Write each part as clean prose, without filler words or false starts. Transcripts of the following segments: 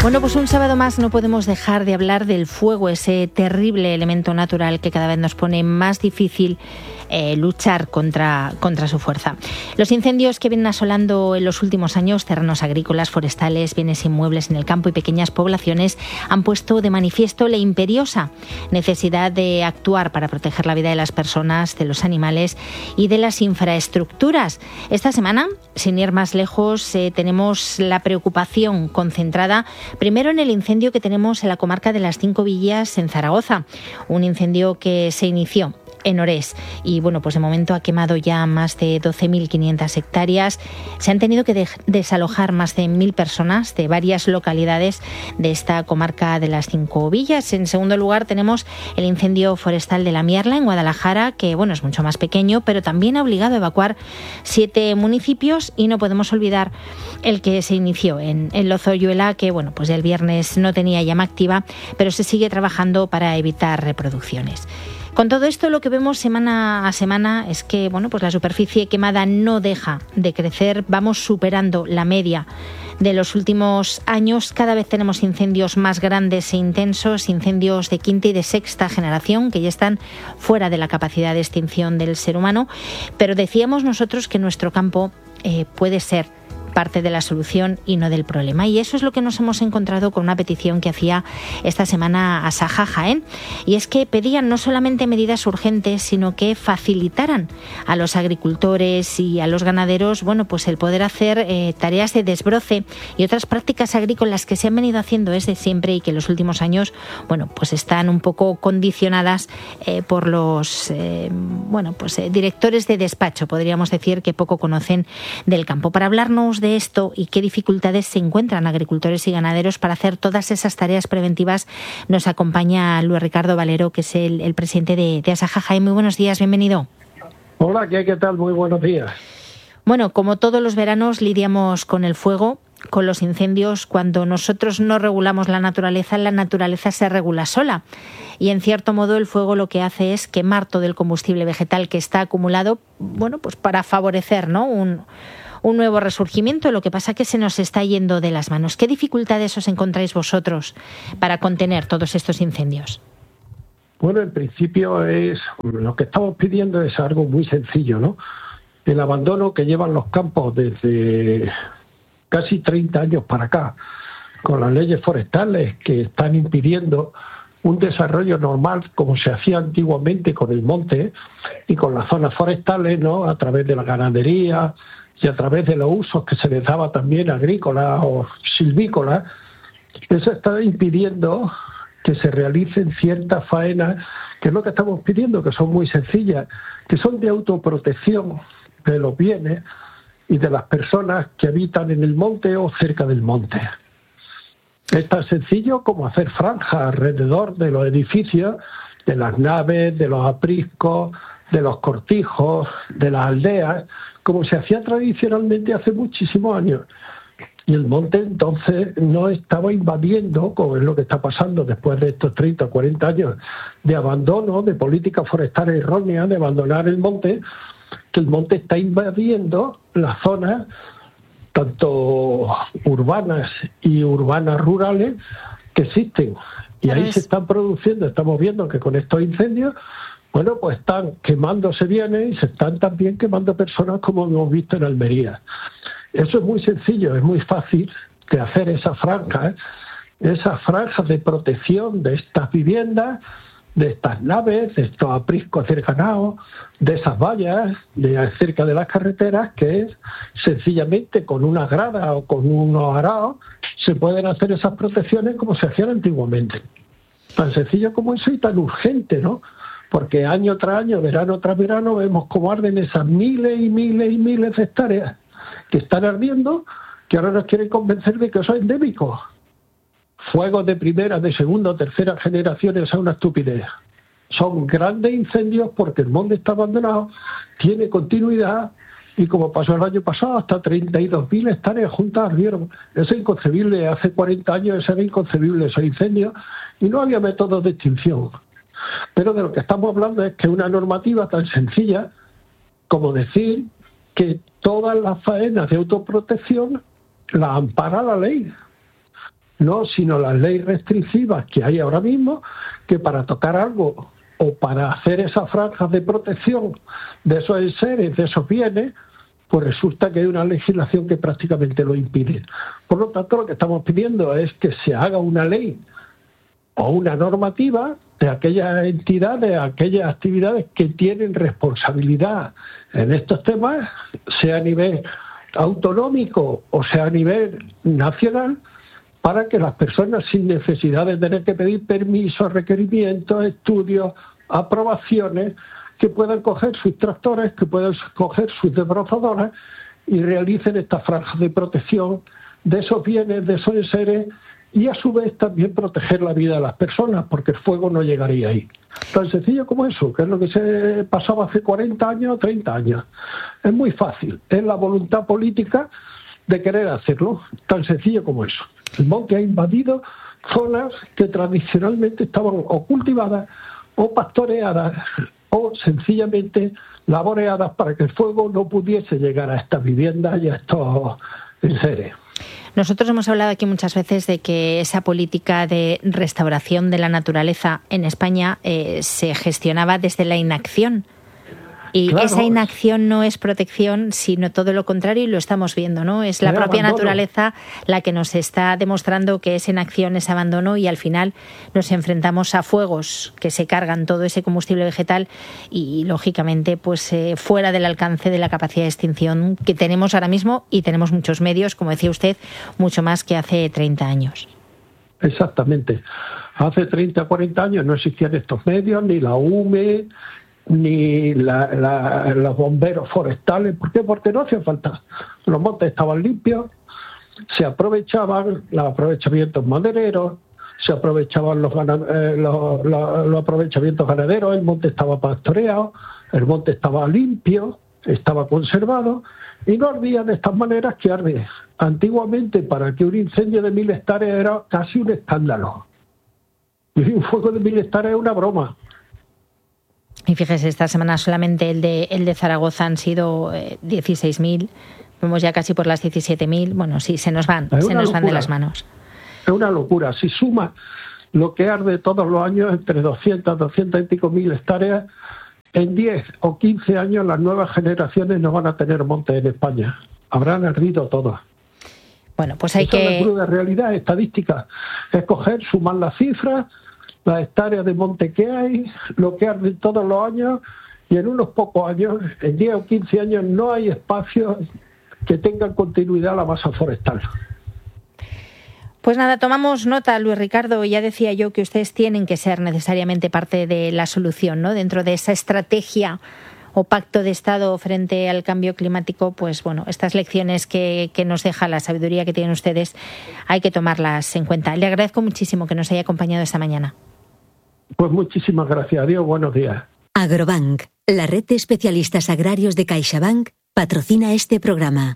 Bueno, pues un sábado más no podemos dejar de hablar del fuego, ese terrible elemento natural que cada vez nos pone más difícil luchar contra su fuerza. Los incendios que vienen asolando en los últimos años terrenos agrícolas, forestales, bienes inmuebles en el campo y pequeñas poblaciones han puesto de manifiesto la imperiosa necesidad de actuar para proteger la vida de las personas, de los animales y de las infraestructuras. Esta semana, sin ir más lejos, tenemos la preocupación concentrada primero en el incendio que tenemos en la comarca de las Cinco Villas en Zaragoza, un incendio que se inició en Orés y bueno, pues de momento ha quemado ya más de 12.500 hectáreas. Se han tenido que desalojar más de 1.000 personas de varias localidades de esta comarca de las Cinco Villas. En segundo lugar tenemos el incendio forestal de La Mierla en Guadalajara, que bueno, es mucho más pequeño, pero también ha obligado a evacuar 7 municipios, y no podemos olvidar el que se inició en Lozoyuela, que bueno, pues el viernes no tenía llama activa, pero se sigue trabajando para evitar reproducciones. Con todo esto, lo que vemos semana a semana es que bueno, pues la superficie quemada no deja de crecer. Vamos superando la media de los últimos años. Cada vez tenemos incendios más grandes e intensos, incendios de quinta y de sexta generación que ya están fuera de la capacidad de extinción del ser humano. Pero decíamos nosotros que nuestro campo puede ser parte de la solución y no del problema. Y eso es lo que nos hemos encontrado con una petición que hacía esta semana Asaja Jaén. Y es que pedían no solamente medidas urgentes, sino que facilitaran a los agricultores y a los ganaderos, bueno, pues el poder hacer tareas de desbroce y otras prácticas agrícolas que se han venido haciendo desde siempre y que en los últimos años, bueno, pues están un poco condicionadas por los directores de despacho, podríamos decir, que poco conocen del campo. Para hablarnos de esto y qué dificultades se encuentran agricultores y ganaderos para hacer todas esas tareas preventivas, nos acompaña Luis Ricardo Valero, que es el presidente de Asaja Jaén. Muy buenos días, bienvenido. Hola, ¿qué tal? Muy buenos días. Bueno, como todos los veranos lidiamos con el fuego, con los incendios. Cuando nosotros no regulamos la naturaleza se regula sola. Y en cierto modo el fuego lo que hace es quemar todo el combustible vegetal que está acumulado, bueno, pues para favorecer, ¿no?, un nuevo resurgimiento. Lo que pasa es que se nos está yendo de las manos. ¿Qué dificultades os encontráis vosotros para contener todos estos incendios? Bueno, en principio lo que estamos pidiendo es algo muy sencillo, ¿no? El abandono que llevan los campos desde casi 30 años para acá, con las leyes forestales que están impidiendo un desarrollo normal como se hacía antiguamente con el monte y con las zonas forestales, ¿no?, a través de la ganadería y a través de los usos que se les daba también agrícolas o silvícolas. Eso está impidiendo que se realicen ciertas faenas, que es lo que estamos pidiendo, que son muy sencillas, que son de autoprotección de los bienes y de las personas que habitan en el monte o cerca del monte. Es tan sencillo como hacer franjas alrededor de los edificios, de las naves, de los apriscos, de los cortijos, de las aldeas, como se hacía tradicionalmente hace muchísimos años. Y el monte entonces no estaba invadiendo, como es lo que está pasando después de estos 30 o 40 años de abandono, de políticas forestales erróneas, de abandonar el monte, que el monte está invadiendo las zonas, tanto urbanas y urbanas rurales, que existen. Y ahí se están produciendo, estamos viendo que con estos incendios, bueno, pues están quemándose bienes y se están también quemando personas, como hemos visto en Almería. Eso es muy sencillo, es muy fácil de hacer esas franjas de protección de estas viviendas, de estas naves, de estos apriscos cercanos, de esas vallas cerca de las carreteras, que es sencillamente con una grada o con unos araos se pueden hacer esas protecciones como se hacían antiguamente. Tan sencillo como eso y tan urgente, ¿no? Porque año tras año, verano tras verano, vemos cómo arden esas miles y miles y miles de hectáreas que están ardiendo, que ahora nos quieren convencer de que eso es endémico. Fuegos de primera, de segunda, tercera generación, esa es una estupidez. Son grandes incendios porque el monte está abandonado, tiene continuidad y como pasó el año pasado, hasta 32.000 hectáreas juntas ardieron. Eso es inconcebible, hace 40 años eso era inconcebible, esos incendios, y no había métodos de extinción. Pero de lo que estamos hablando es que una normativa tan sencilla como decir que todas las faenas de autoprotección las ampara la ley. no sino las leyes restrictivas que hay ahora mismo, que para tocar algo o para hacer esas franjas de protección de esos enseres, de esos bienes, pues resulta que hay una legislación que prácticamente lo impide. Por lo tanto, lo que estamos pidiendo es que se haga una ley o una normativa de aquellas entidades, aquellas actividades que tienen responsabilidad en estos temas, sea a nivel autonómico o sea a nivel nacional, para que las personas sin necesidad de tener que pedir permisos, requerimientos, estudios, aprobaciones, que puedan coger sus tractores, que puedan coger sus desbrozadoras y realicen estas franjas de protección de esos bienes, de esos enseres, y a su vez también proteger la vida de las personas, porque el fuego no llegaría ahí. Tan sencillo como eso, que es lo que se pasaba hace 40 años o 30 años. Es muy fácil, es la voluntad política de querer hacerlo, tan sencillo como eso. El monte ha invadido zonas que tradicionalmente estaban o cultivadas o pastoreadas o sencillamente laboreadas para que el fuego no pudiese llegar a estas viviendas y a estos enseres. Nosotros hemos hablado aquí muchas veces de que esa política de restauración de la naturaleza en España se gestionaba desde la inacción. Y claro, esa inacción no es protección, sino todo lo contrario, y lo estamos viendo, ¿no? Es la propia naturaleza la que nos está demostrando que es inacción, es abandono, y al final nos enfrentamos a fuegos que se cargan todo ese combustible vegetal y, lógicamente, pues fuera del alcance de la capacidad de extinción que tenemos ahora mismo, y tenemos muchos medios, como decía usted, mucho más que hace 30 años. Exactamente. Hace 30, 40 años no existían estos medios, ni la UME, ni los bomberos forestales. ¿Por qué? Porque no hacía falta. Los montes estaban limpios, se aprovechaban los aprovechamientos madereros, se aprovechaban los aprovechamientos ganaderos, el monte estaba pastoreado, el monte estaba limpio, estaba conservado y no ardía de estas maneras que arde. Antiguamente, para que un incendio de 1000 hectáreas era casi un escándalo. Y un fuego de 1000 hectáreas es una broma. Y fíjese, esta semana solamente el de Zaragoza han sido 16.000, vamos ya casi por las 17.000. Bueno, sí, se nos van de las manos. Es una locura. Si suma lo que arde todos los años, entre 200 y pico mil hectáreas, en 10 o 15 años las nuevas generaciones no van a tener montes en España. Habrán ardido todas. Bueno, pues hay que... es la cruda realidad estadística. Es coger, sumar las cifras, las hectáreas de monte que hay, lo que arde todos los años, y en unos pocos años, en 10 o 15 años, no hay espacios que tengan continuidad la masa forestal. Pues nada, tomamos nota, Luis Ricardo. Ya decía yo que ustedes tienen que ser necesariamente parte de la solución, ¿no? Dentro de esa estrategia o pacto de Estado frente al cambio climático, pues bueno, estas lecciones que nos deja la sabiduría que tienen ustedes, hay que tomarlas en cuenta. Le agradezco muchísimo que nos haya acompañado esta mañana. Pues muchísimas gracias. Adiós, buenos días. Agrobank, la red de especialistas agrarios de CaixaBank, patrocina este programa.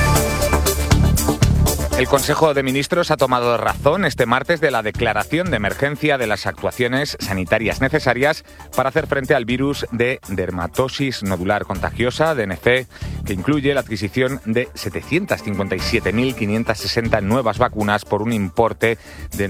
El Consejo de Ministros ha tomado razón este martes de la declaración de emergencia de las actuaciones sanitarias necesarias para hacer frente al virus de dermatosis nodular contagiosa, DNC, que incluye la adquisición de 757.560 nuevas vacunas por un importe de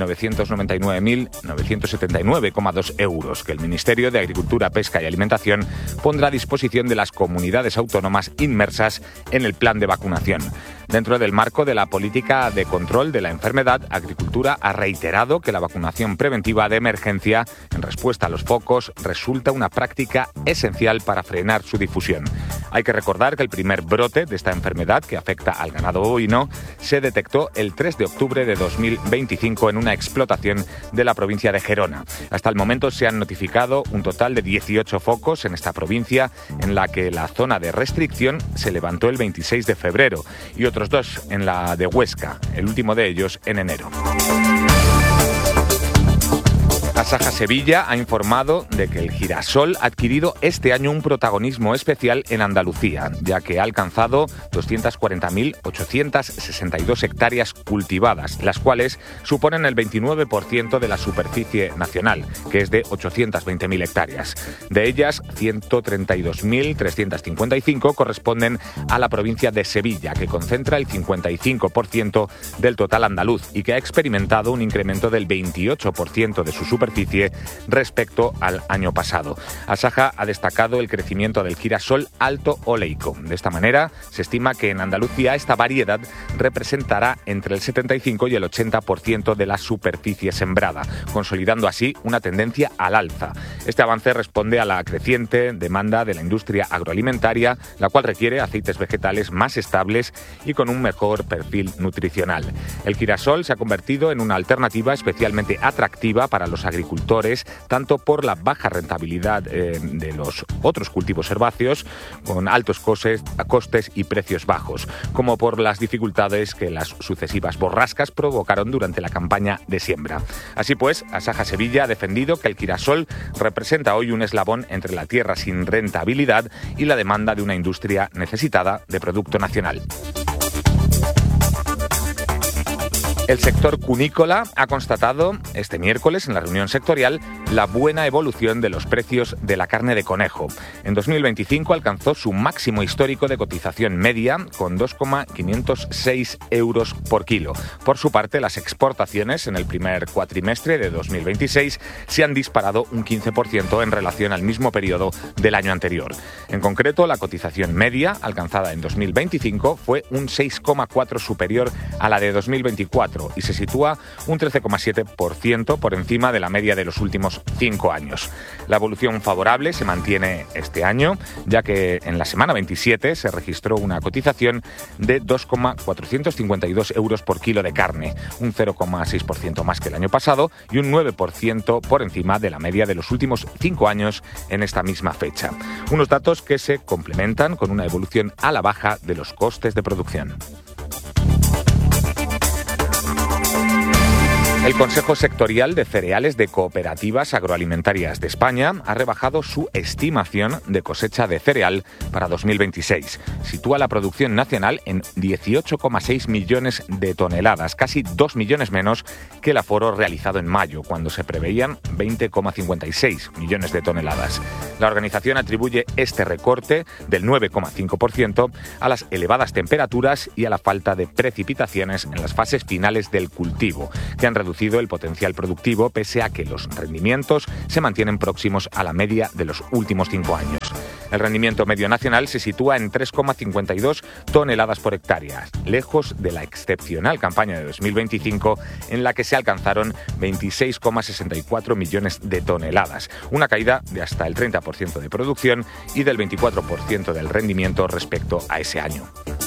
999.979,2 euros, que el Ministerio de Agricultura, Pesca y Alimentación pondrá a disposición de las comunidades autónomas inmersas en el plan de vacunación. Dentro del marco de la política de control de la enfermedad, Agricultura ha reiterado que la vacunación preventiva de emergencia en respuesta a los focos resulta una práctica esencial para frenar su difusión. Hay que recordar que el primer brote de esta enfermedad, que afecta al ganado ovino, se detectó el 3 de octubre de 2025 en una explotación de la provincia de Gerona. Hasta el momento se han notificado un total de 18 focos en esta provincia, en la que la zona de restricción se levantó el 26 de febrero y otros 2 en la de Huesca, el último de ellos en enero. Asaja Sevilla ha informado de que el girasol ha adquirido este año un protagonismo especial en Andalucía, ya que ha alcanzado 240.862 hectáreas cultivadas, las cuales suponen el 29% de la superficie nacional, que es de 820.000 hectáreas. De ellas, 132.355 corresponden a la provincia de Sevilla, que concentra el 55% del total andaluz y que ha experimentado un incremento del 28% de su superficie respecto al año pasado. Asaja ha destacado el crecimiento del girasol alto oleico. De esta manera, se estima que en Andalucía esta variedad representará entre el 75 y el 80% de la superficie sembrada, consolidando así una tendencia al alza. Este avance responde a la creciente demanda de la industria agroalimentaria, la cual requiere aceites vegetales más estables y con un mejor perfil nutricional. El girasol se ha convertido en una alternativa especialmente atractiva para los agricultores, tanto por la baja rentabilidad de los otros cultivos herbáceos, con altos costes y precios bajos, como por las dificultades que las sucesivas borrascas provocaron durante la campaña de siembra. Así pues, Asaja Sevilla ha defendido que el girasol representa hoy un eslabón entre la tierra sin rentabilidad y la demanda de una industria necesitada de producto nacional. El sector cunícola ha constatado este miércoles en la reunión sectorial la buena evolución de los precios de la carne de conejo. En 2025 alcanzó su máximo histórico de cotización media con 2,506 euros por kilo. Por su parte, las exportaciones en el primer cuatrimestre de 2026 se han disparado un 15% en relación al mismo periodo del año anterior. En concreto, la cotización media alcanzada en 2025 fue un 6,4% superior a la de 2024. Y se sitúa un 13,7% por encima de la media de los últimos 5 años. La evolución favorable se mantiene este año, ya que en la semana 27 se registró una cotización de 2,452 euros por kilo de carne, un 0,6% más que el año pasado y un 9% por encima de la media de los últimos 5 años en esta misma fecha. Unos datos que se complementan con una evolución a la baja de los costes de producción. El Consejo Sectorial de Cereales de Cooperativas Agroalimentarias de España ha rebajado su estimación de cosecha de cereal para 2026. Sitúa la producción nacional en 18,6 millones de toneladas, casi 2 millones menos que el aforo realizado en mayo, cuando se preveían 20,56 millones de toneladas. La organización atribuye este recorte del 9,5% a las elevadas temperaturas y a la falta de precipitaciones en las fases finales del cultivo, que han reducido el potencial productivo pese a que los rendimientos se mantienen próximos a la media de los últimos 5 años. El rendimiento medio nacional se sitúa en 3,52 toneladas por hectárea, lejos de la excepcional campaña de 2025 en la que se alcanzaron 26,64 millones de toneladas, una caída de hasta el 30% de producción y del 24% del rendimiento respecto a ese año.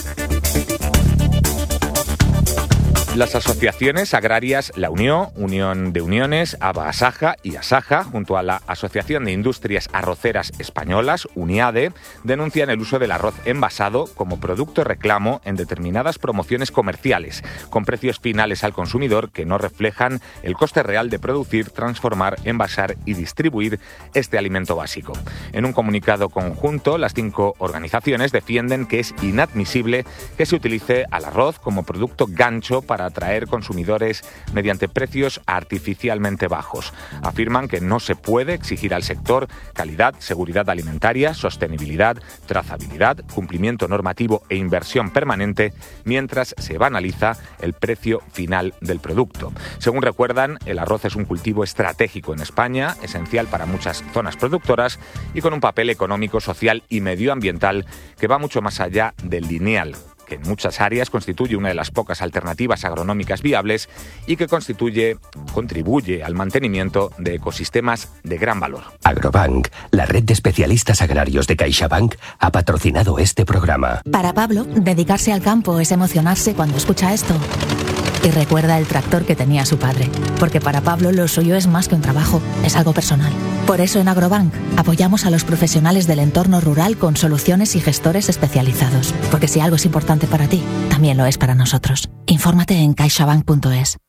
Las asociaciones agrarias La Unió, Unión de Uniones, ABA-Asaja y Asaja, junto a la Asociación de Industrias Arroceras Españolas, UNIADE, denuncian el uso del arroz envasado como producto reclamo en determinadas promociones comerciales, con precios finales al consumidor que no reflejan el coste real de producir, transformar, envasar y distribuir este alimento básico. En un comunicado conjunto, las 5 organizaciones defienden que es inadmisible que se utilice al arroz como producto gancho para atraer consumidores mediante precios artificialmente bajos. Afirman que no se puede exigir al sector calidad, seguridad alimentaria, sostenibilidad, trazabilidad, cumplimiento normativo e inversión permanente mientras se banaliza el precio final del producto. Según recuerdan, el arroz es un cultivo estratégico en España, esencial para muchas zonas productoras y con un papel económico, social y medioambiental que va mucho más allá del lineal, que en muchas áreas constituye una de las pocas alternativas agronómicas viables y que contribuye al mantenimiento de ecosistemas de gran valor. Agrobank, la red de especialistas agrarios de CaixaBank, ha patrocinado este programa. Para Pablo, dedicarse al campo es emocionarse cuando escucha esto. Y recuerda el tractor que tenía su padre, porque para Pablo lo suyo es más que un trabajo, es algo personal. Por eso en Agrobank apoyamos a los profesionales del entorno rural con soluciones y gestores especializados, porque si algo es importante para ti, también lo es para nosotros. Infórmate en caixabank.es.